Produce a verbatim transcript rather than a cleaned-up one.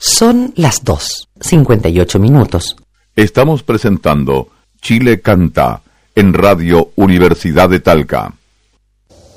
Son las dos, cincuenta y ocho minutos. Estamos presentando Chile Canta en Radio Universidad de Talca.